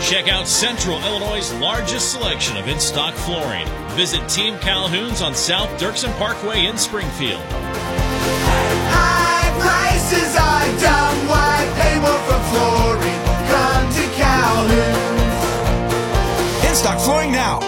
Check out Central Illinois' largest selection of in-stock flooring. Visit Team Calhoun's on South Dirksen Parkway in Springfield. High prices are dumb. Why pay more for flooring? Come to Calhoun's. In-stock flooring now.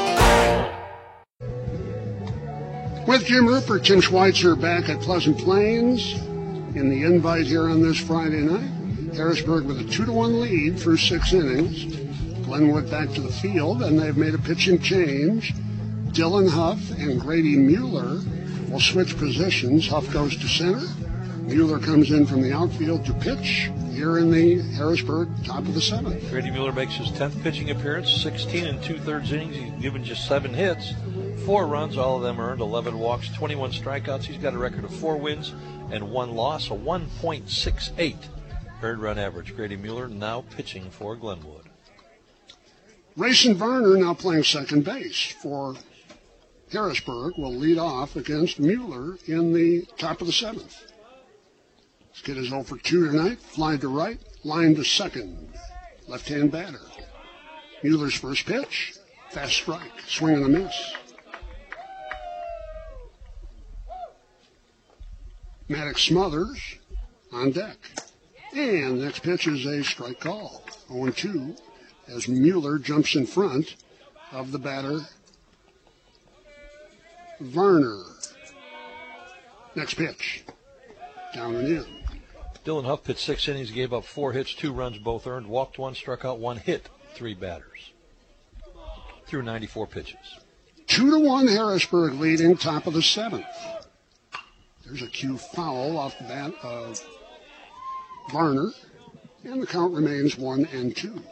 With Jim Rupert, Tim Schweitzer back at Pleasant Plains in the invite here on this Friday night. Harrisburg with a 2-1 lead through 6 innings. Glenwood back to the field, and they've made a pitching change. Dylan Huff and Grady Mueller will switch positions. Huff goes to center. Mueller comes in from the outfield to pitch here in the Harrisburg top of the 7th. Grady Mueller makes his 10th pitching appearance, 16 2/3 innings. He's given just 7 hits, 4 runs, all of them earned, 11 walks, 21 strikeouts. He's got a record of 4 wins and 1 loss, a 1.68 earned run average. Grady Mueller now pitching for Glenwood. Rayson Varner now playing second base for Harrisburg will lead off against Mueller in the top of the 7th. This kid is 0 for 2 tonight. Fly to right, line to second. Left-hand batter. Mueller's first pitch, fast strike, swing and a miss. Maddox Smothers on deck. And the next pitch is a strike call. 0-2 as Mueller jumps in front of the batter, Varner. Next pitch, down and in. Dylan Huff pitched 6 innings, gave up 4 hits, 2 runs, both earned, walked 1, struck out 1, hit 3 batters. Through 94 pitches. 2-1 Harrisburg leading top of the 7th. There's a cue foul off the bat of Varner, and the count remains 1-2.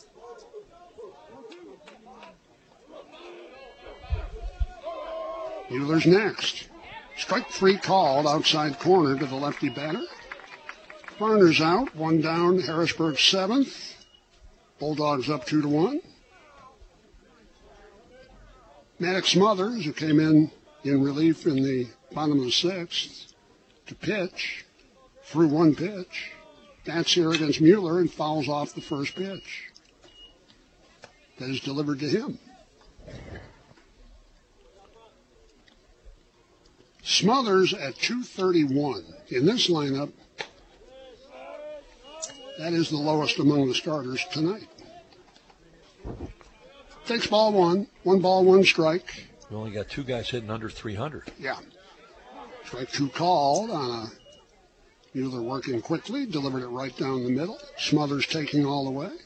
Mueller's next. Strike 3 called outside corner to the lefty batter. Varner's out, 1 down, Harrisburg 7th. Bulldogs up 2-1. Maddox Smothers, who came in relief in the bottom of the 6th, to pitch, threw 1 pitch. That's here against Mueller and fouls off the first pitch. That is delivered to him. Smothers at 231. In this lineup, that is the lowest among the starters tonight. Takes ball 1. 1 ball, 1 strike. We only got 2 guys hitting under 300. Yeah. Strike 2 called on a Mueller working quickly, delivered it right down the middle. Smothers taking all the way.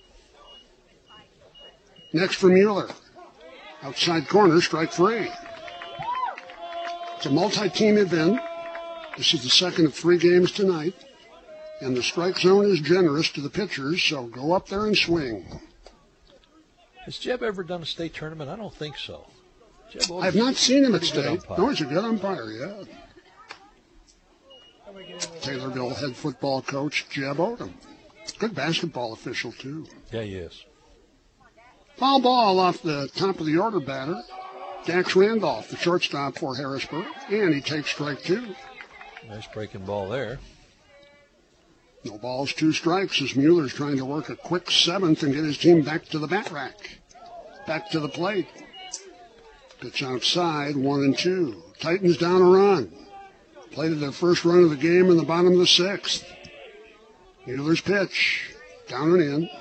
Next for Mueller. Outside corner, strike 3. It's a multi-team event. This is the second of 3 games tonight. And the strike zone is generous to the pitchers, so go up there and swing. Has Jeb ever done a state tournament? I don't think so. I've not seen him at state. No, he's a good umpire, yeah. Taylorville head football coach Jeb Odom. Good basketball official, too. Yeah, he is. Foul ball off the top of the order batter. Dax Randolph, the shortstop for Harrisburg, and he takes strike 2. Nice breaking ball there. No balls, 2 strikes as Mueller's trying to work a quick 7th and get his team back to the bat rack. Back to the plate. Pitch outside, 1-2. Titans down a run. Played their first run of the game in the bottom of the 6th. Mueller's pitch, down and in.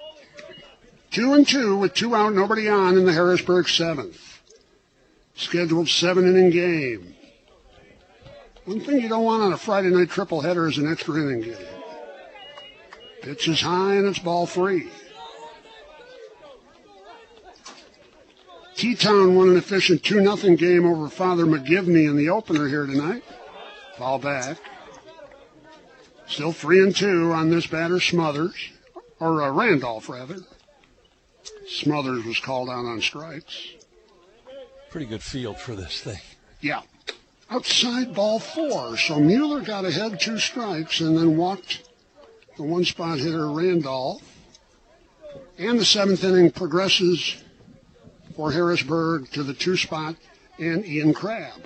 2-2 with 2 out, nobody on in the Harrisburg 7th. Scheduled 7-inning game. One thing you don't want on a Friday night triple-header is an extra inning game. Pitch is high and it's ball 3. T-Town won an efficient 2-0 game over Father McGivney in the opener here tonight. Foul back. Still 3-2 on this batter, Smothers. Or Randolph, rather. Smothers was called out on strikes. Pretty good field for this thing. Yeah. Outside ball 4. So Mueller got ahead 2 strikes and then walked the one-spot hitter Randolph. And the 7th inning progresses for Harrisburg to the 2-spot and Ian Crabb.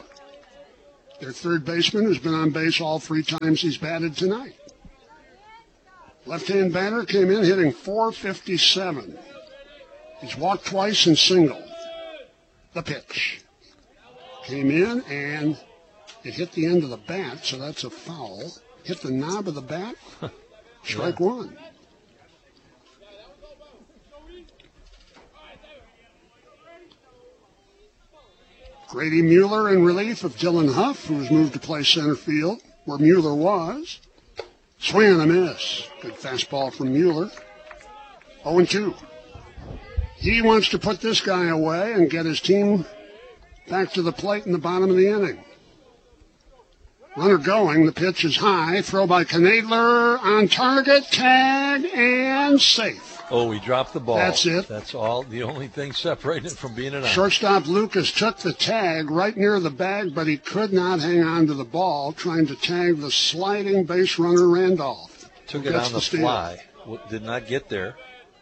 Their third baseman has been on base all 3 times he's batted tonight. Left-hand batter came in hitting .457. He's walked twice and singled. The pitch came in, and it hit the end of the bat, so that's a foul. Hit the knob of the bat. Strike one. Grady Mueller in relief of Dylan Huff, who was moved to play center field, where Mueller was. Swing and a miss. Good fastball from Mueller. 0-2. He wants to put this guy away and get his team back to the plate in the bottom of the inning. Runner going. The pitch is high. Throw by Knadler on target. Tag and safe. Oh, he dropped the ball. That's it. That's all. The only thing separating it from being an out. Shortstop Lucas took the tag right near the bag, but he could not hang on to the ball, trying to tag the sliding base runner Randolph. Took it on the fly. Did not get there.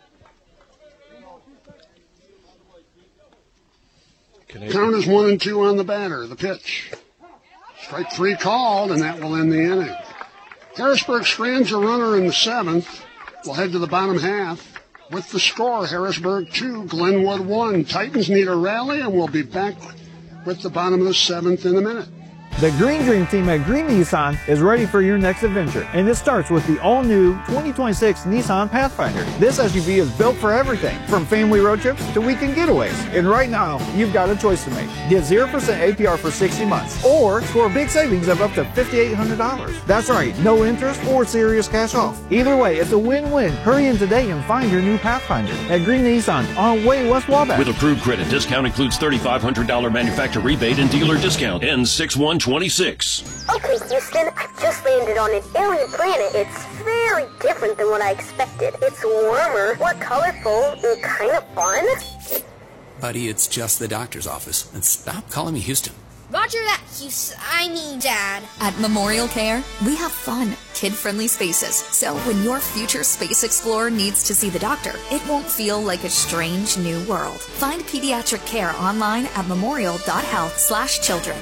Count is 1-2 on the batter. The pitch. Strike three called, and that will end the inning. Harrisburg screens a runner in the seventh. We'll head to the bottom half with the score. Harrisburg 2, Glenwood 1. Titans need a rally, and we'll be back with the bottom of the seventh in a minute. The Green Dream team at Green Nissan is ready for your next adventure, and it starts with the all-new 2026 Nissan Pathfinder. This SUV is built for everything, from family road trips to weekend getaways. And right now, you've got a choice to make. Get 0% APR for 60 months, or score big savings of up to $5,800. That's right, no interest or serious cash off. Either way, it's a win-win. Hurry in today and find your new Pathfinder at Green Nissan on Way West Wabash. With approved credit, discount includes $3,500 manufacturer rebate and dealer discount. Ends 6/1/26. Okay, Houston, I've just landed on an alien planet. It's very different than what I expected. It's warmer, more colorful, and kind of fun. Buddy, it's just the doctor's office. And stop calling me Houston. Roger that, Dad. At Memorial Care, we have fun, kid-friendly spaces. So when your future space explorer needs to see the doctor, it won't feel like a strange new world. Find pediatric care online at memorial.health/children.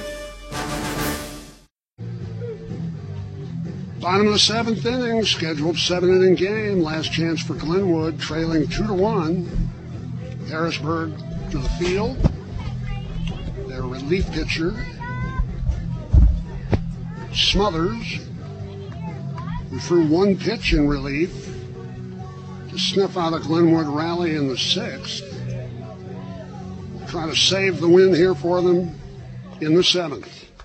Bottom of the seventh inning, scheduled 7-inning game. Last chance for Glenwood, trailing 2-1. Harrisburg to the field. Their relief pitcher, Smothers, who threw one pitch in relief to snuff out a Glenwood rally in the sixth. We'll try to save the win here for them in the seventh.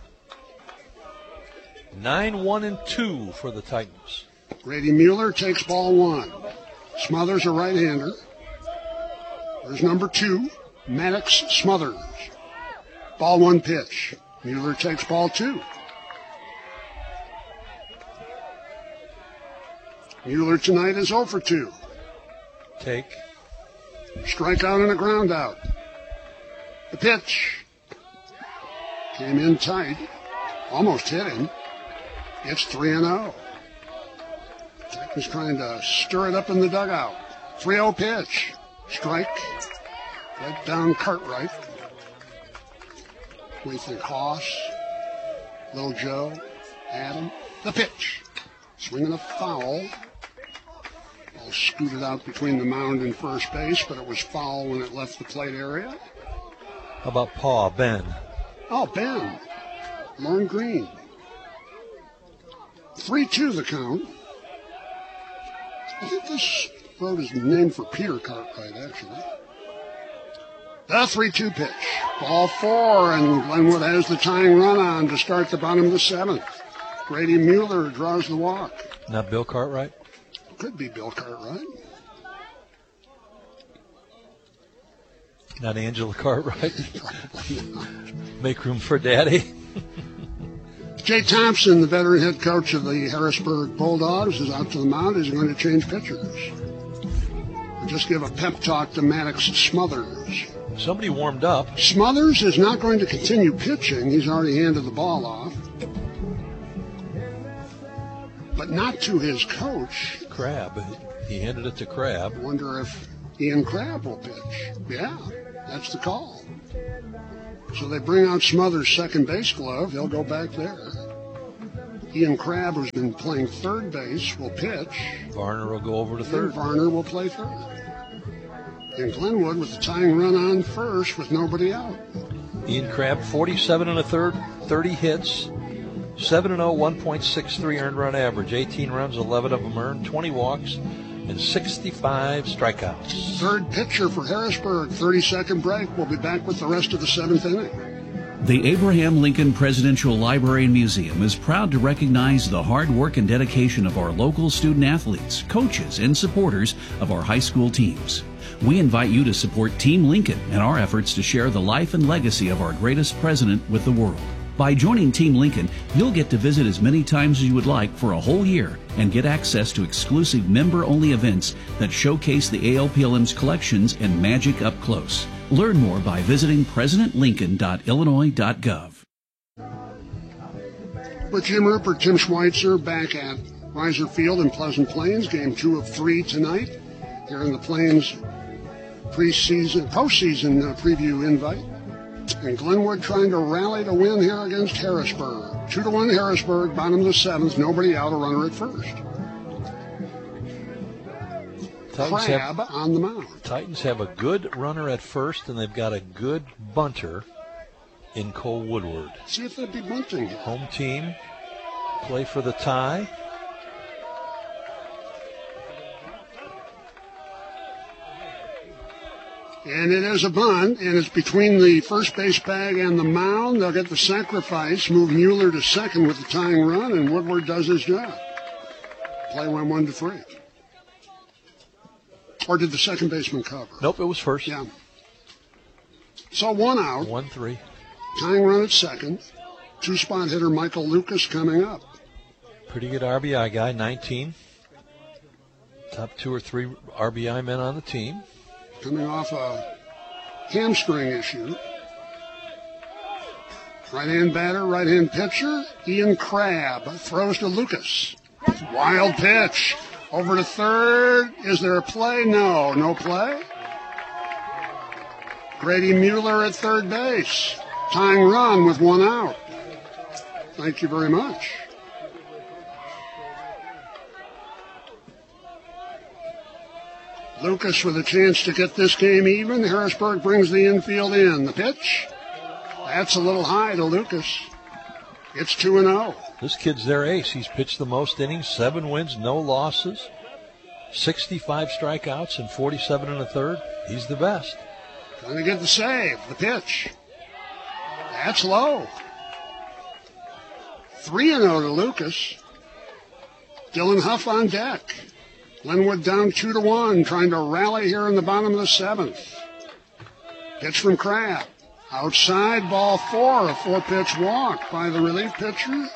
9-1-2 for the Titans. Grady Mueller takes ball one. Smothers, a right-hander. There's number 2, Maddox Smothers. Ball one pitch. Mueller takes ball 2. Mueller tonight is 0 for 2. Take. Strikeout and a ground out. The pitch. Came in tight. Almost hit him. It's 3-0. Titans trying to stir it up in the dugout. 3-0 pitch. Strike. Right down Cartwright. We think Hoss, Little Joe, Adam. The pitch. Swinging a foul. Ball scooted out between the mound and first base, but it was foul when it left the plate area. How about Ben? Oh, Ben. Lauren Green. 3-2 the count. I think this road is named for Peter Cartwright, actually. The 3-2 pitch. Ball 4, and Glenwood has the tying run on to start the bottom of the seventh. Grady Mueller draws the walk. Not Bill Cartwright? Could be Bill Cartwright. Not Angela Cartwright? Probably not. Make room for Daddy? Jay Thompson, the veteran head coach of the Harrisburg Bulldogs, is out to the mound. He's going to change pitchers. We'll just give a pep talk to Maddox Smothers. Somebody warmed up. Smothers is not going to continue pitching. He's already handed the ball off. But not to his coach. Crabb. He handed it to Crabb. I wonder if Ian Crabb will pitch. Yeah, that's the call. So they bring out Smothers' second base glove. He'll go back there. Ian Crabb, who's been playing third base, will pitch. Varner will go over to third. And Varner will play third. And Glenwood with the tying run on first with nobody out. Ian Crabb, 47 and a third, 30 hits, 7-0, 1.63 earned run average, 18 runs, 11 of them earned, 20 walks, and 65 strikeouts. Third pitcher for Harrisburg, 30-second break. We'll be back with the rest of the seventh inning. The Abraham Lincoln Presidential Library and Museum is proud to recognize the hard work and dedication of our local student athletes, coaches, and supporters of our high school teams. We invite you to support Team Lincoln and our efforts to share the life and legacy of our greatest president with the world. By joining Team Lincoln, you'll get to visit as many times as you would like for a whole year and get access to exclusive member-only events that showcase the ALPLM's collections and magic up close. Learn more by visiting presidentlincoln.illinois.gov. With Jim Rupert, Tim Schweitzer back at Weiser Field in Pleasant Plains. Game 2 of 3 tonight here in the Plains postseason preview invite. And Glenwood trying to rally to win here against Harrisburg. 2-1 Harrisburg, bottom of the seventh, nobody out, a runner at first. Crabb on the mound. Titans have a good runner at first, and they've got a good bunter in Cole Woodward. See if they'd be bunting. Home team play for the tie. And it is a bunt, and it's between the first base bag and the mound. They'll get the sacrifice, move Mueller to second with the tying run, and Woodward does his job. Play went 1-3. Or did the second baseman cover? Nope, it was first. Yeah. So 1 out. 1-3. Tying run at second. Two-spot hitter Michael Lucas coming up. Pretty good RBI guy, 19. Top 2 or 3 RBI men on the team. Coming off a hamstring issue. Right-hand batter, right-hand pitcher, Ian Crabb throws to Lucas. Wild pitch. Over to third. Is there a play? No. No play. Grady Mueller at third base. Tying run with 1 out. Thank you very much. Lucas with a chance to get this game even. Harrisburg brings the infield in. The pitch. That's a little high to Lucas. It's 2-0. This kid's their ace. He's pitched the most innings, 7 wins, no losses, 65 strikeouts, and 47 and a third. He's the best. Trying to get the save. The pitch. That's low. 3-0 to Lucas. Dylan Huff on deck. Glenwood down 2-1, trying to rally here in the bottom of the seventh. Pitch from Crabb. Outside, ball 4, a 4-pitch walk by the relief pitcher.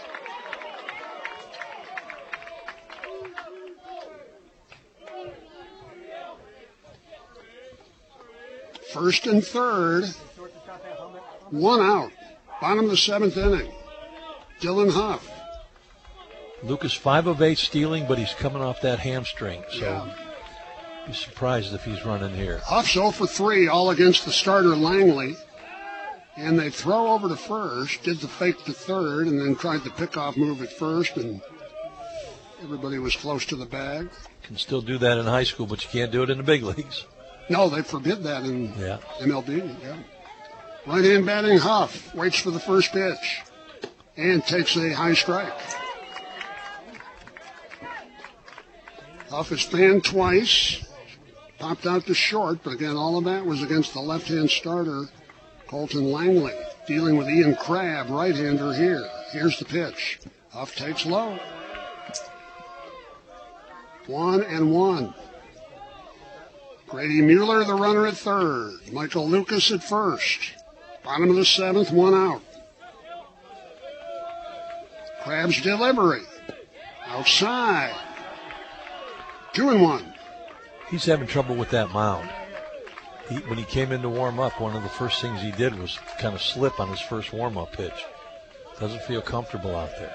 First and third. 1 out. Bottom of the seventh inning. Dylan Huff. Lucas 5 of 8 stealing, but he's coming off that hamstring, so be surprised if he's running here. Huff's 0 for 3, all against the starter Langley. And they throw over to first, did the fake to third, and then tried the pickoff move at first, and everybody was close to the bag. Can still do that in high school, but you can't do it in the big leagues. No, they forbid that in MLB. Yeah. Right-hand batting Huff waits for the first pitch and takes a high strike. Huff is fanned twice, popped out to short, but again, all of that was against the left-hand starter, Colton Langley, dealing with Ian Crabb, right-hander here. Here's the pitch. Huff takes low. 1-1. Grady Mueller, the runner at third. Michael Lucas at first. Bottom of the seventh, 1 out. Crabb's delivery. Outside. 2-1. He's having trouble with that mound. When he came in to warm up, one of the first things he did was kind of slip on his first warm-up pitch. Doesn't feel comfortable out there.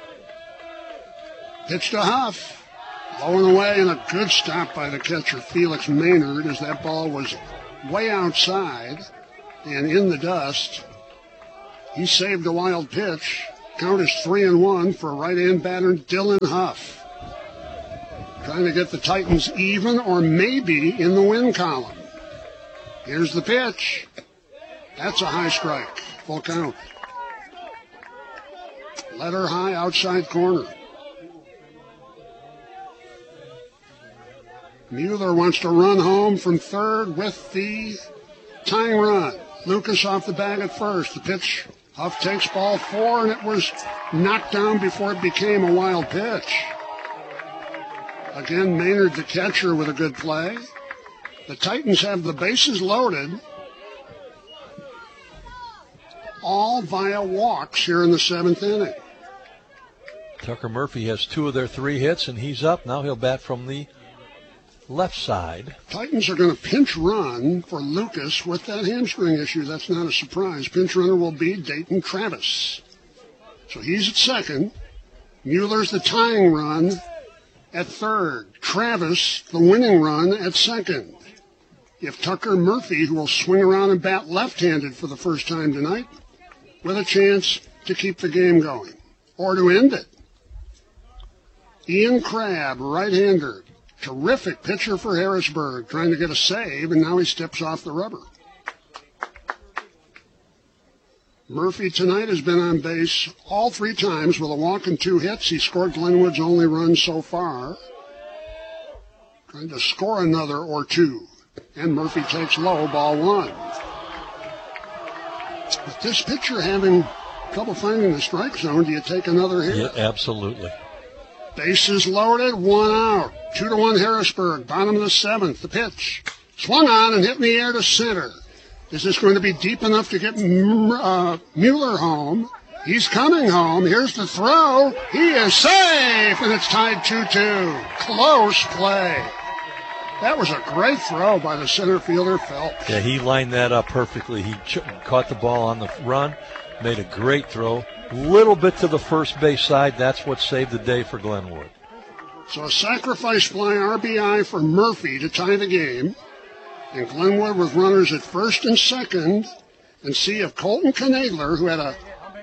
Pitch to Huff. Low and away, and a good stop by the catcher, Felix Maynard, as that ball was way outside and in the dust. He saved a wild pitch Count is 3-1 for right-hand batter Dylan Huff. Trying to get the Titans even or maybe in the win column. Here's the pitch. That's a high strike. Full count. Letter high outside corner. Mueller wants to run home from third with the tying run. Lucas off the bag at first. The pitch. Huff takes ball 4, and it was knocked down before it became a wild pitch. Again, Maynard, the catcher, with a good play. The Titans have the bases loaded, all via walks here in the 7th inning. Tucker Murphy has 2 of their 3 hits, and he's up. Now he'll bat from the left side. Titans are going to pinch run for Lucas with that hamstring issue. That's not a surprise. Pinch runner will be Dayton Travis. So he's at second. Mueller's the tying run at third. Travis, the winning run at second. If Tucker Murphy, who will swing around and bat left-handed for the first time tonight, with a chance to keep the game going or to end it. Ian Crabb, right-hander. Terrific pitcher for Harrisburg, trying to get a save, and now he steps off the rubber. Murphy tonight has been on base all 3 times with a walk and 2 hits. He scored Glenwood's only run so far. Trying to score another or 2. And Murphy takes low, ball 1. With this pitcher having trouble finding the strike zone, do you take another hit? Yeah, absolutely. Bases loaded, 1 out. 2-1 Harrisburg, bottom of the 7th. The pitch. Swung on and hit in the air to center. Is this going to be deep enough to get Mueller home? He's coming home. Here's the throw. He is safe, and it's tied 2-2. Close play. That was a great throw by the center fielder, Phelps. Yeah, he lined that up perfectly. He caught the ball on the run, made a great throw. Little bit to the first base side. That's what saved the day for Glenwood. So a sacrifice fly RBI for Murphy to tie the game. And Glenwood with runners at first and second. And see if Colton Knadler, who had a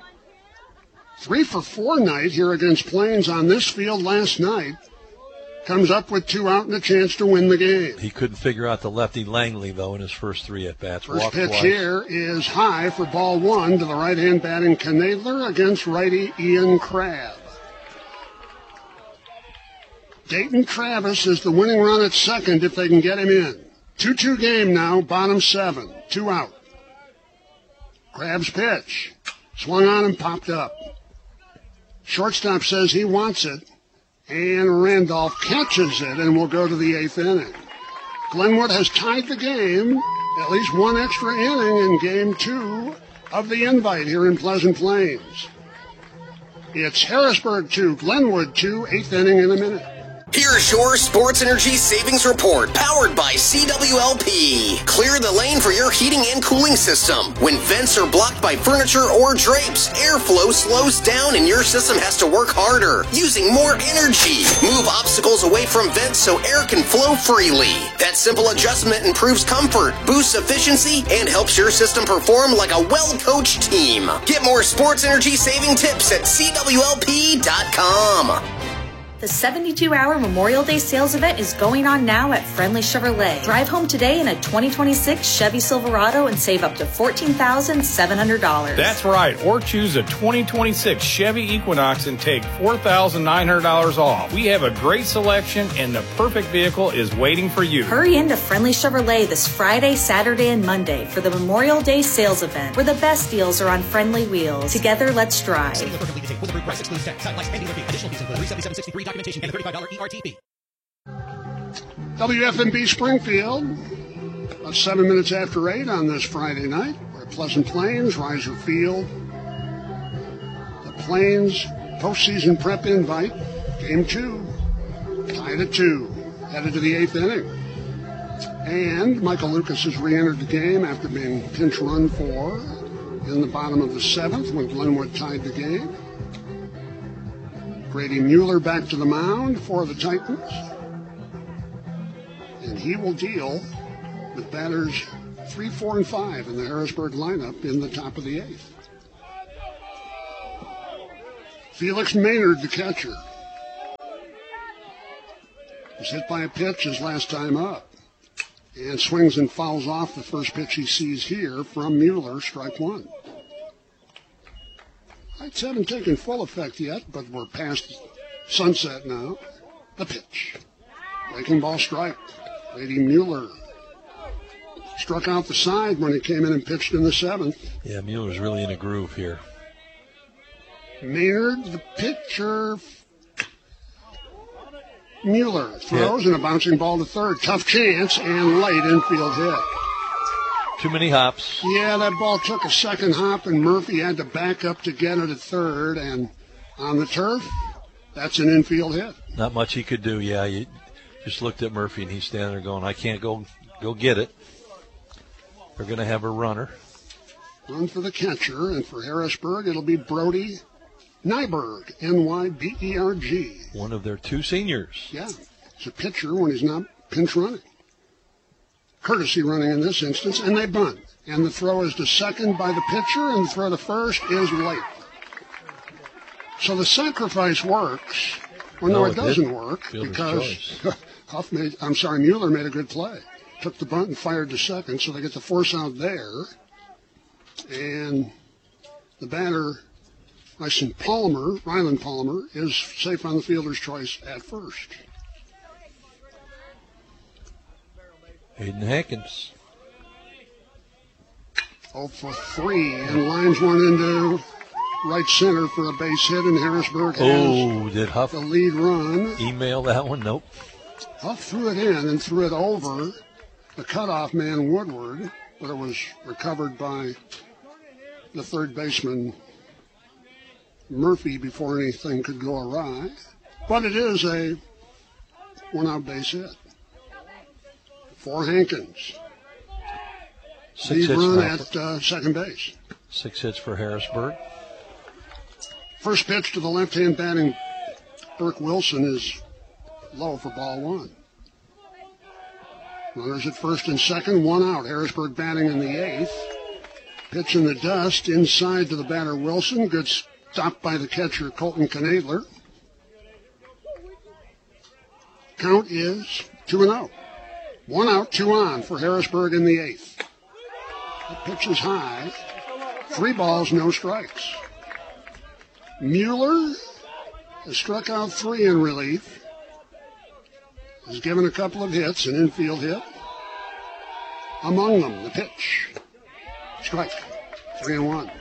3-for-4 night here against Plains on this field last night, comes up with 2 out and a chance to win the game. He couldn't figure out the lefty Langley, though, in his first 3 at-bats. First pitch here is high for ball 1 to the right-hand batting Knadler against righty Ian Crabb. Dayton Travis is the winning run at second if they can get him in. 2-2 game now, bottom 7, 2 out. Crabb's pitch. Swung on and popped up. Shortstop says he wants it. And Randolph catches it and will go to the 8th inning. Glenwood has tied the game, at least 1 extra inning in game 2 of the invite here in Pleasant Plains. It's Harrisburg 2, Glenwood 2, 8th inning in a minute. Here's your Sports Energy Savings Report, powered by CWLP. Clear the lane for your heating and cooling system. When vents are blocked by furniture or drapes, airflow slows down and your system has to work harder, using more energy. Move obstacles away from vents so air can flow freely. That simple adjustment improves comfort, boosts efficiency, and helps your system perform like a well-coached team. Get more sports energy saving tips at CWLP.com. The 72-hour Memorial Day sales event is going on now at Friendly Chevrolet. Drive home today in a 2026 Chevy Silverado and save up to $14,700. That's right. Or choose a 2026 Chevy Equinox and take $4,900 off. We have a great selection and the perfect vehicle is waiting for you. Hurry into Friendly Chevrolet this Friday, Saturday, and Monday for the Memorial Day sales event, where the best deals are on friendly wheels. Together, let's drive. WFMB Springfield, about 7 minutes after 8 on this Friday night. We're at Pleasant Plains, Riser Field. The Plains postseason prep invite, game 2, tied at 2, headed to the 8th inning. And Michael Lucas has re-entered the game after being pinch run for in the bottom of the 7th when Glenwood tied the game. Grady Mueller back to the mound for the Titans. And he will deal with batters 3, 4, and 5 in the Harrisburg lineup in the top of the 8th. Felix Maynard, the catcher. Was hit by a pitch his last time up. And swings and fouls off the first pitch he sees here from Mueller, strike one. Lights haven't taken full effect yet, but we're past sunset now. The pitch. Breaking ball strike. Grady Mueller struck out the side when he came in and pitched in the seventh. Yeah, Mueller's really in a groove here. Maynard, the pitcher. Mueller throws and a bouncing ball to third. Tough chance and late infield hit. Too many hops. Yeah, that ball took a second hop, and Murphy had to back up to get it at third. And on the turf, that's an infield hit. Not much he could do. Yeah, you just looked at Murphy, and he's standing there going, I can't go get it. They're going to have a runner. Run for the catcher, and for Harrisburg, it'll be Brody Nyberg, N-Y-B-E-R-G. One of their two seniors. Yeah, he's a pitcher when he's not pinch running. Courtesy running in this instance, and they bunt. And the throw is to second by the pitcher, and the throw to first is late. So the sacrifice works. Well, no, it doesn't work because Mueller made a good play. Took the bunt and fired to second, so they get the force out there. And the batter, Ryland Palmer, is safe on the fielder's choice at first. Hayden Hankins. 0 for 3 and lines one into right center for a base hit, and Harrisburg has did Huff the lead run. Email that one? Nope. Huff threw it in and threw it over the cutoff man Woodward, but it was recovered by the third baseman Murphy before anything could go awry. But it is a one-out base hit for Hankins. Lead run at second base. 6 hits for Harrisburg. First pitch to the left-hand batting Burke Wilson is low for ball one. Runners at first and second, 1 out. Harrisburg batting in the 8th. Pitch in the dust inside to the batter Wilson. Good stop by the catcher Colton Knadler. Count is 2-0. 1 out, 2 on for Harrisburg in the 8th. The pitch is high. 3 balls, no strikes. Mueller has struck out 3 in relief. Has given a couple of hits, an infield hit. Among them, the pitch. Strike. 3-1.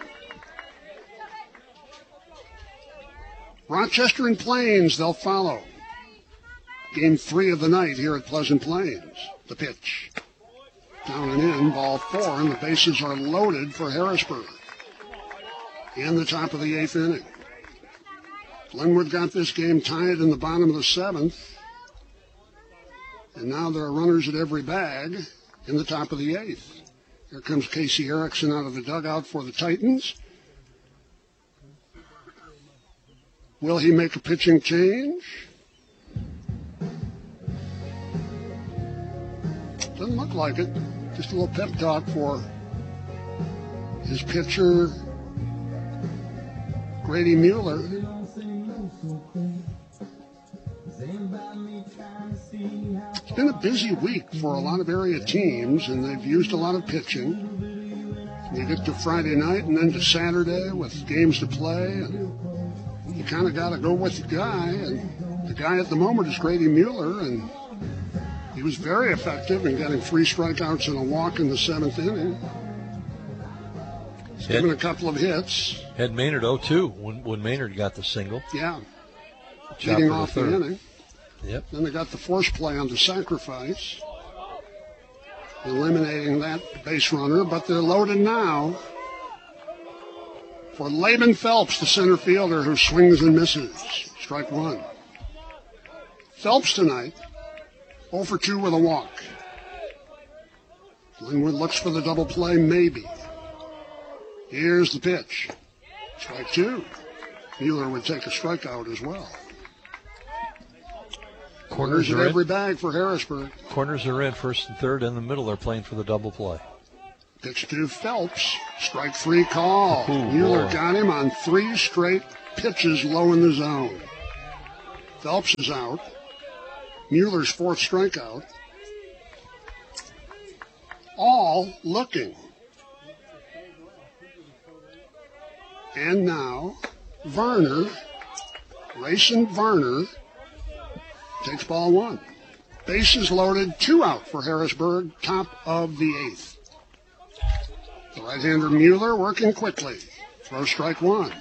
Rochester and Plains, they'll follow. Game 3 of the night here at Pleasant Plains. The pitch. Down and in, ball 4, and the bases are loaded for Harrisburg. In the top of the 8th inning. Glenwood got this game tied in the bottom of the 7th. And now there are runners at every bag in the top of the 8th. Here comes Casey Erickson out of the dugout for the Titans. Will he make a pitching change? Doesn't look like it. Just a little pep talk for his pitcher, Grady Mueller. It's been a busy week for a lot of area teams, and they've used a lot of pitching. You get to Friday night and then to Saturday with games to play, and you kind of got to go with the guy. And the guy at the moment is Grady Mueller, and he was very effective in getting 3 strikeouts and a walk in the 7th inning. He's given a couple of hits. Had Maynard 0-2 when Maynard got the single. Yeah. Leading off the inning. Yep. Then they got the force play on the sacrifice, eliminating that base runner, but they're loaded now for Laban Phelps, the center fielder, who swings and misses. Strike 1. Phelps tonight, 0 for 2 with a walk. Glenwood looks for the double play, maybe. Here's the pitch. Strike 2. Mueller would take a strikeout as well. Corners are every bag for Harrisburg. Corners are in, first and third, and the middle are playing for the double play. Pitch to Phelps. Strike 3 call. Mueller got him on 3 straight pitches low in the zone. Phelps is out. Mueller's 4th strikeout. All looking. And now, Varner, Rayson Varner, takes ball 1. Bases loaded, 2 out for Harrisburg, top of the 8th. The right-hander Mueller working quickly. Throw strike 1.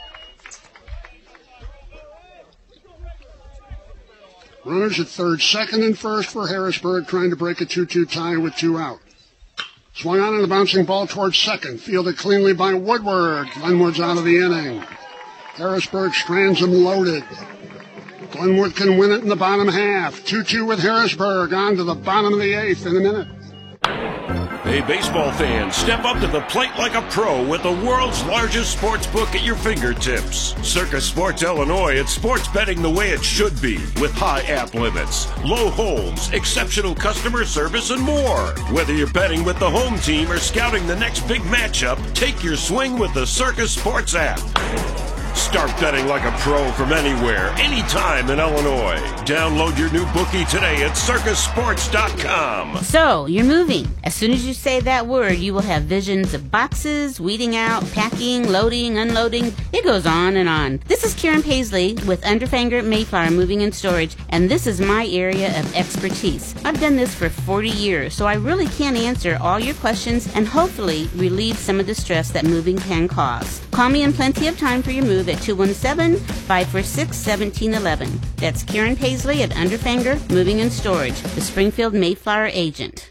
Runners at third, second, and first for Harrisburg, trying to break a 2-2 tie with 2 out. Swung on and a bouncing ball towards second. Fielded cleanly by Woodward. Glenwood's out of the inning. Harrisburg strands him loaded. Glenwood can win it in the bottom half. 2-2 with Harrisburg. On to the bottom of the 8th in a minute. Hey, baseball fans, step up to the plate like a pro with the world's largest sports book at your fingertips. Circus Sports Illinois, it's sports betting the way it should be, with high app limits, low holds, exceptional customer service, and more. Whether you're betting with the home team or scouting the next big matchup, take your swing with the Circus Sports app. Start betting like a pro from anywhere, anytime in Illinois. Download your new bookie today at circusports.com. So, you're moving. As soon as you say that word, you will have visions of boxes, weeding out, packing, loading, unloading. It goes on and on. This is Karen Paisley with Underfanger Mayflower Moving and Storage, and this is my area of expertise. I've done this for 40 years, so I really can answer all your questions and hopefully relieve some of the stress that moving can cause. Call me in plenty of time for your move at 217-546-1711. That's Karen Paisley at Underfanger Moving and Storage, the Springfield Mayflower agent.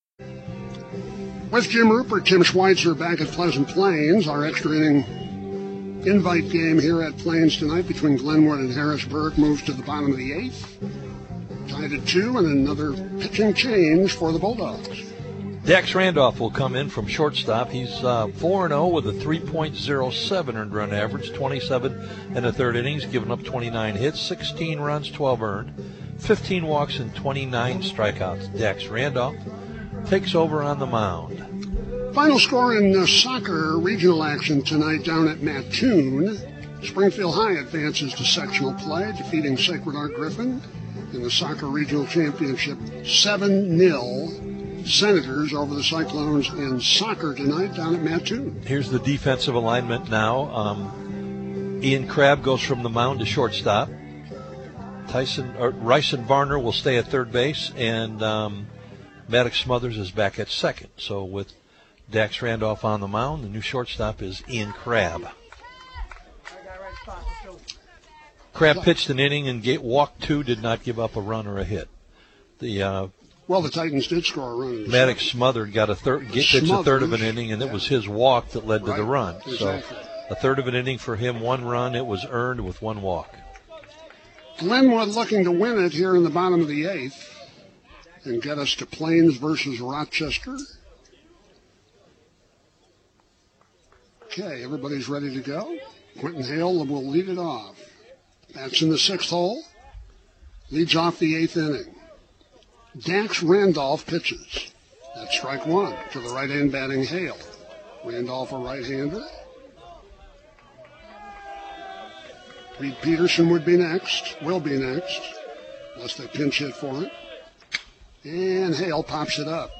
With Jim Rupert, Tim Schweitzer back at Pleasant Plains. Our extra inning invite game here at Plains tonight between Glenwood and Harrisburg moves to the bottom of the 8th. Tied at 2 and another pitching change for the Bulldogs. Dax Randolph will come in from shortstop. He's 4-0 with a 3.07 earned run average, 27 and a third innings, giving up 29 hits, 16 runs, 12 earned, 15 walks, and 29 strikeouts. Dax Randolph takes over on the mound. Final score in soccer regional action tonight down at Mattoon. Springfield High advances to sectional play, defeating Sacred Heart Griffin in the soccer regional championship 7-0. Senators over the Cyclones in soccer tonight down at Mattoon. Here's the defensive alignment now. Ian Crabb goes from the mound to shortstop. Ryson Varner will stay at third base, and Maddox Smothers is back at second. So with Dax Randolph on the mound, the new shortstop is Ian Crabb. Crabb pitched an inning and walked 2, did not give up a run or a hit. Well, the Titans did score a run. Maddox Smothered got pitched a third of an inning, and it was his walk that led to the run. Exactly. So a third of an inning for him, 1 run. It was earned with 1 walk. Glenwood looking to win it here in the bottom of the 8th and get us to Plains versus Rochester. Okay, everybody's ready to go. Quentin Hale will lead it off. That's in the 6th hole. Leads off the 8th inning. Dax Randolph pitches. That's strike 1 to the right-hand batting Hale. Randolph a right-hander. Reed Peterson will be next, unless they pinch hit for it. And Hale pops it up.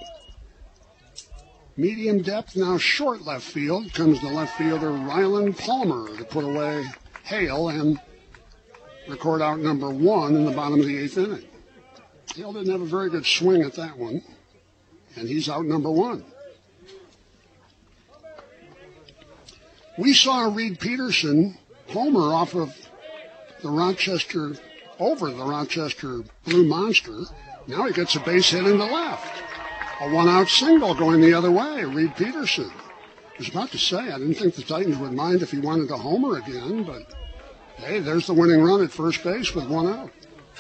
Medium depth, now short left field. Comes the left fielder Ryland Palmer to put away Hale and record out number 1 in the bottom of the 8th inning. Hale didn't have a very good swing at that one, and he's out number 1. We saw Reed Peterson homer off of over the Rochester Blue Monster. Now he gets a base hit into left. A 1-out single going the other way, Reed Peterson. I was about to say, I didn't think the Titans would mind if he wanted to homer again, but hey, there's the winning run at first base with 1 out.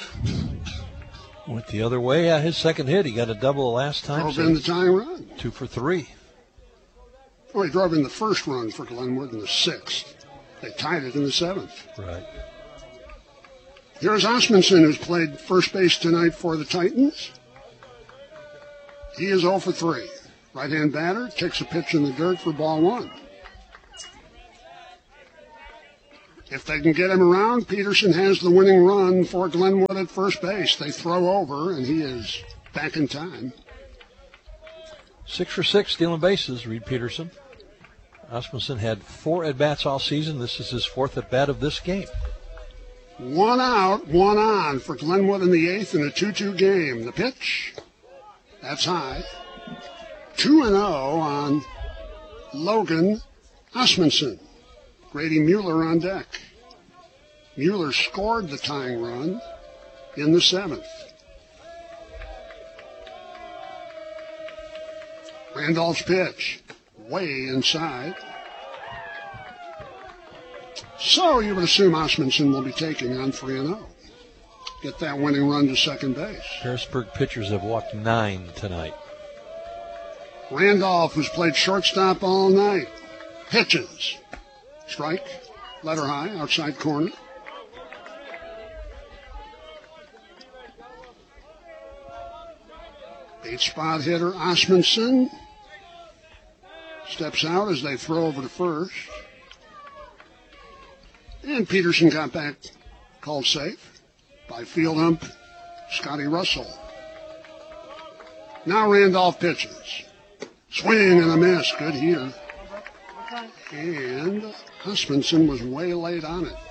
Went the other way. His second hit, he got a double the last time. Drove in the tying run. 2 for 3. Oh, he drove in the first run for Glenwood in the 6th. They tied it in the 7th. Right. Here's Osmondson, who's played first base tonight for the Titans. He is 0 for 3. Right-hand batter takes a pitch in the dirt for ball one. If they can get him around, Peterson has the winning run for Glenwood at first base. They throw over, and he is back in time. 6 for 6 stealing bases, Reed Peterson. Asmussen had 4 at-bats all season. This is his 4th at-bat of this game. 1 out, 1 on for Glenwood in the 8th in a 2-2 game. The pitch, that's high. 2-0 on Logan Asmussen. Grady Mueller on deck. Mueller scored the tying run in the 7th. Randolph's pitch, way inside. So you would assume Asmussen will be taking on 3-0. Get that winning run to second base. Harrisburg pitchers have walked 9 tonight. Randolph, who's played shortstop all night, pitches. Strike, letter high, outside corner. Eight-spot hitter Asmussen steps out as they throw over to first. And Peterson got back, called safe by field ump Scotty Russell. Now Randolph pitches. Swing and a miss, good heater. And Asmussen was way late on it.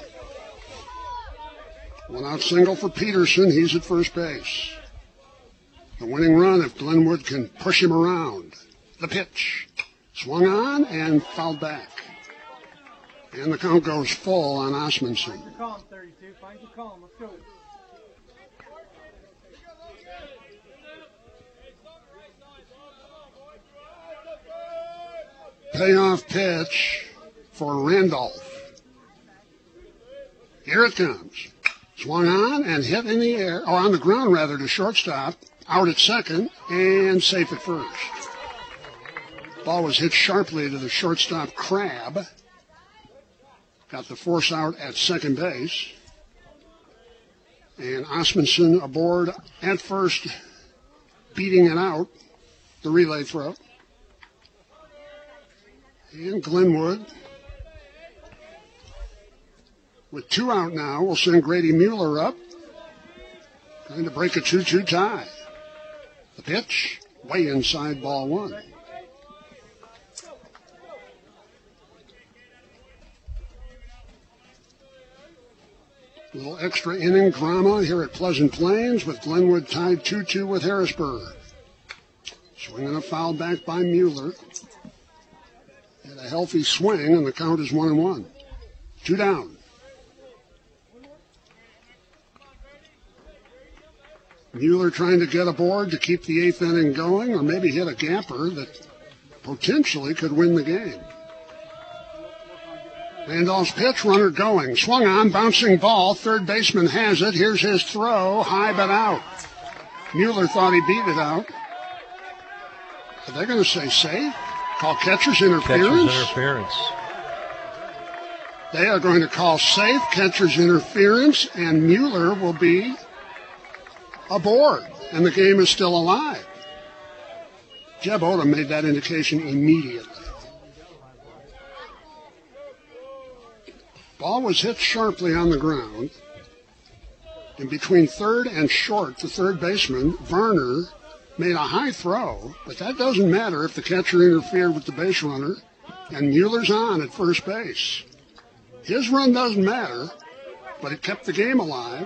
1-out single for Peterson. He's at first base. The winning run if Glenwood can push him around. The pitch. Swung on and fouled back. And the count goes full on Asmussen. Calm, 32. Find your calm. Let's go. Payoff pitch for Randolph. Here it comes. Swung on and hit in the air, or on the ground rather, to shortstop. Out at second and safe at first. Ball was hit sharply to the shortstop Crabb. Got the force out at second base. And Asmussen aboard at first, beating it out, the relay throw. And Glenwood, with 2 out now, will send Grady Mueller up, trying to break a 2-2 tie. The pitch, way inside ball one. A little extra inning drama here at Pleasant Plains with Glenwood tied 2-2 with Harrisburg. Swinging a foul back by Mueller. Had a healthy swing, and the count is 1-1. 2 down. Mueller trying to get aboard to keep the 8th inning going, or maybe hit a gapper that potentially could win the game. Randolph's pitch, runner going. Swung on, bouncing ball. Third baseman has it. Here's his throw. High but out. Mueller thought he beat it out. Are they going to say safe? Call catcher's interference? Catcher's interference. They are going to call safe, catcher's interference, and Mueller will be aboard, and the game is still alive. Jeb Odom made that indication immediately. Ball was hit sharply on the ground. And between third and short, the third baseman, Varner, made a high throw, but that doesn't matter if the catcher interfered with the base runner, and Mueller's on at first base. His run doesn't matter, but it kept the game alive.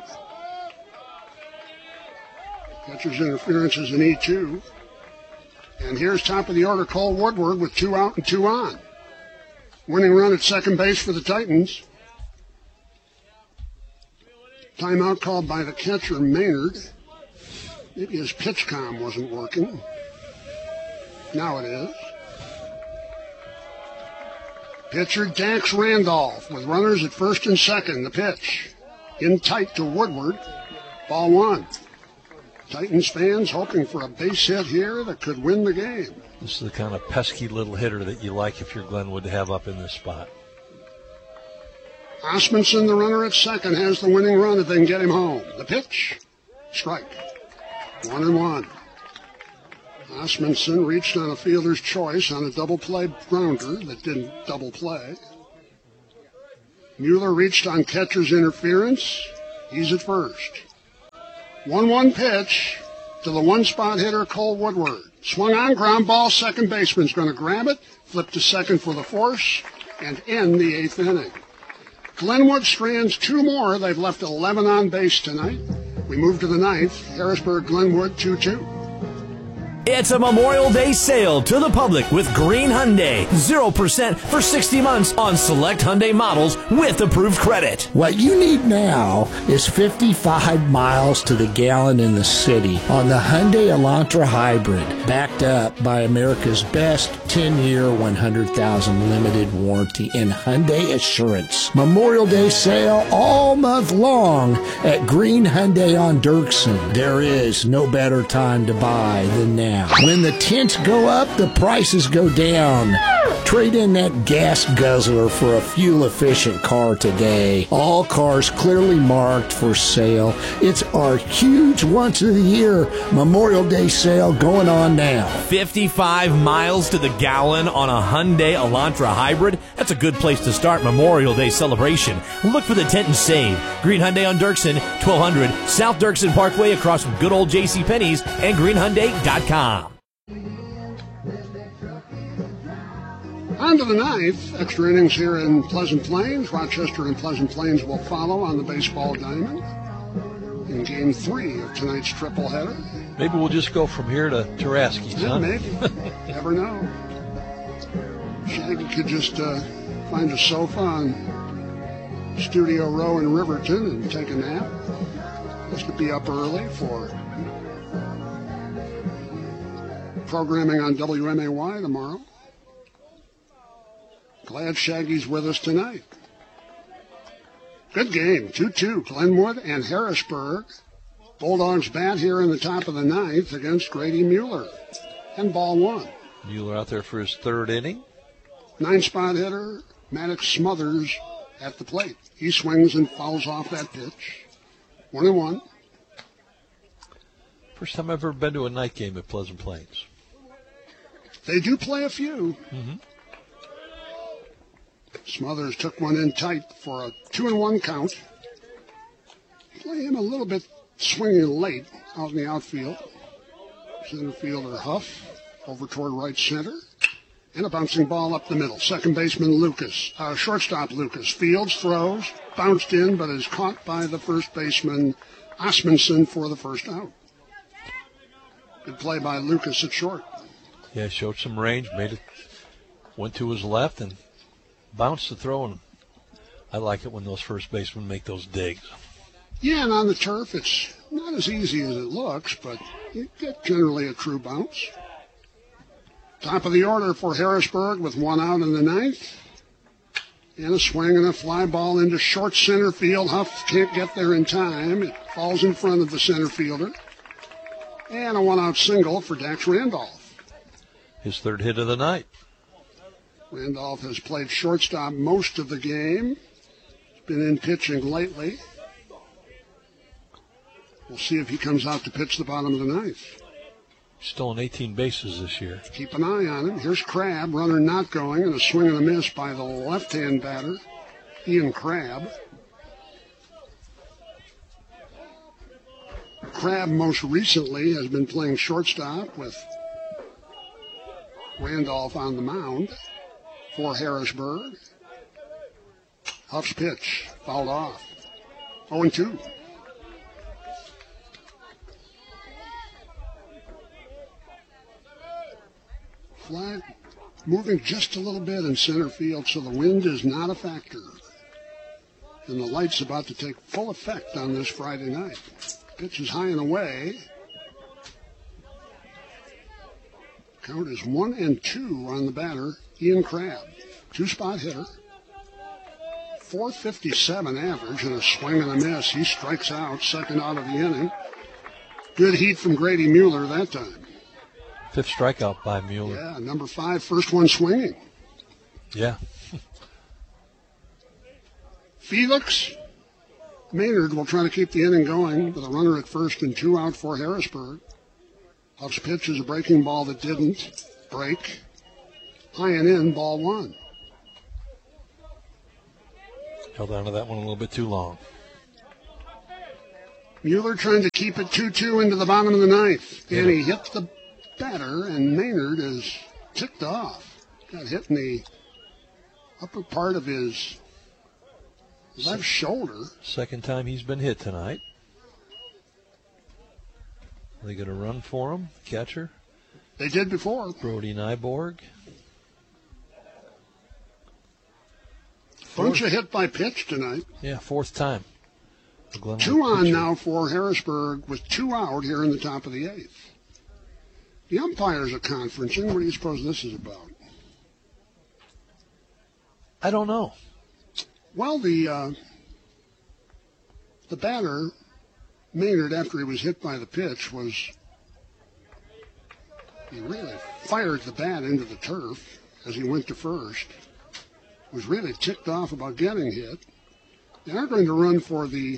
Catcher's interference is an E2. And here's top of the order Cole Woodward with 2 out and 2 on. Winning run at second base for the Titans. Timeout called by the catcher Maynard. Maybe his pitch comm wasn't working. Now it is. Pitcher Dax Randolph with runners at first and second. The pitch in tight to Woodward. Ball 1. Titans fans hoping for a base hit here that could win the game. This is the kind of pesky little hitter that you like if you're Glenwood to have up in this spot. Asmussen, the runner at second, has the winning run if they can get him home. The pitch, strike. 1-1. Osmondson reached on a fielder's choice on a double play grounder that didn't double play. Mueller reached on catcher's interference. He's at first. 1-1 pitch to the one-spot hitter, Cole Woodward. Swung on, ground ball, second baseman's going to grab it, flip to second for the force, and end the 8th inning. Glenwood strands 2 more. They've left 11 on base tonight. We move to the 9th. Harrisburg-Glenwood 2-2. It's a Memorial Day sale to the public with Green Hyundai. 0% for 60 months on select Hyundai models with approved credit. What you need now is 55 miles to the gallon in the city on the Hyundai Elantra Hybrid, backed up by America's best 10-year, 100,000 limited warranty and Hyundai Assurance. Memorial Day sale all month long at Green Hyundai on Dirksen. There is no better time to buy than now. When the tents go up, the prices go down. Trade in that gas guzzler for a fuel-efficient car today. All cars clearly marked for sale. It's our huge once-of-the-year Memorial Day sale going on now. 55 miles to the gallon on a Hyundai Elantra Hybrid? That's a good place to start Memorial Day celebration. Look for the tent and save. Green Hyundai on Dirksen, 1200 South Dirksen Parkway across from good old JCPenney's and greenhyundai.com. On to the 9th. Extra innings here in Pleasant Plains. Rochester and Pleasant Plains will follow on the baseball diamond in Game 3 of tonight's tripleheader. Maybe we'll just go from here to Taraski's, Yeah, huh? maybe. Never know. Shaggy could just find a sofa on Studio Row in Riverton and take a nap. This could be up early for programming on WMAY tomorrow. Glad Shaggy's with us tonight. Good game, 2-2, Glenwood and Harrisburg. Bulldogs bat here in the top of the 9th against Grady Mueller. And ball 1. Mueller out there for his 3rd inning. 9-spot hitter, Maddox Smothers at the plate. He swings and fouls off that pitch. 1-1. First time I've ever been to a night game at Pleasant Plains. They do play a few. Mm-hmm. Smothers took one in tight for a 2-1 count. Play him a little bit swinging late out in the outfield. Center fielder Huff over toward right center. And a bouncing ball up the middle. Second baseman Lucas, shortstop Lucas. Fields throws, bounced in, but is caught by the first baseman Osmondson for the first out. Good play by Lucas at short. Yeah, showed some range, made it, went to his left and bounced the throw. And I like it when those first basemen make those digs. Yeah, and on the turf, it's not as easy as it looks, but you get generally a true bounce. Top of the order for Harrisburg with 1 out in the 9th. And a swing and a fly ball into short center field. Huff can't get there in time. It falls in front of the center fielder. And a 1-out single for Dax Randolph. His 3rd hit of the night. Randolph has played shortstop most of the game. He's been in pitching lately. We'll see if he comes out to pitch the bottom of the 9th. Stolen 18 bases this year. Keep an eye on him. Here's Crabb, runner not going, and a swing and a miss by the left-hand batter, Ian Crabb. Crabb most recently has been playing shortstop with Randolph on the mound for Harrisburg. Huff's pitch, fouled off. 0-2. Flag moving just a little bit in center field, so the wind is not a factor. And the light's about to take full effect on this Friday night. Pitch is high and away. Count is 1-2 on the batter, Ian Crabb. 2-spot hitter. .457 average and a swing and a miss. He strikes out, second out of the inning. Good heat from Grady Mueller that time. 5th strikeout by Mueller. Yeah, number 5, first one swinging. Yeah. Felix Maynard will try to keep the inning going with a runner at first and 2 out for Harrisburg. Huff's pitch is a breaking ball that didn't break. High and in, ball one. Held on to that one a little bit too long. Mueller trying to keep it 2-2 into the bottom of the ninth. And he hit the batter, and Maynard is ticked off. Got hit in the upper part of his left shoulder. Second time he's been hit tonight. Are they going to run for him? Catcher? They did before. Brody Nyborg. Bunch of hit by pitch tonight. Yeah, fourth time. 2 on now for Harrisburg with 2 out here in the top of the 8th. The umpires are conferencing. What do you suppose this is about? I don't know. Well, the batter, Maynard, after he was hit by the pitch, he really fired the bat into the turf as he went to first. Was really ticked off about getting hit. They aren't going to run for the...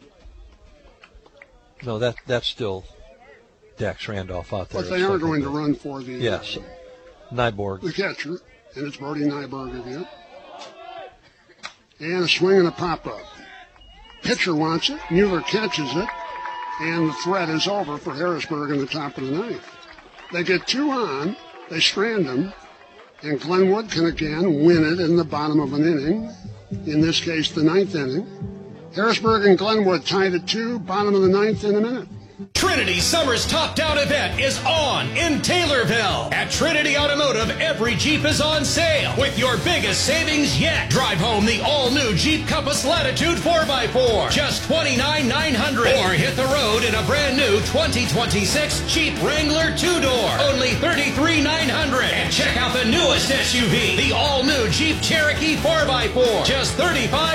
No, that's still Dax Randolph out there. But they are going to run for the... Yes, Nyborg. The catcher, and it's Brody Nyborg again. And a swing and a pop-up. Pitcher wants it, Mueller catches it, and the threat is over for Harrisburg in the top of the ninth. They get 2 on, they strand him, and Glenwood can again win it in the bottom of an inning, in this case the 9th inning. Harrisburg and Glenwood tied at 2, bottom of the 9th in a minute. Trinity Summer's Top Down event is on in Taylorville. At Trinity Automotive, every Jeep is on sale with your biggest savings yet. Drive home the all-new Jeep Compass Latitude 4x4, just $29,900. Or hit the road in a brand new 2026 Jeep Wrangler 2-door, only $33,900. And check out the newest SUV, the all-new Jeep Cherokee 4x4, just $35,900.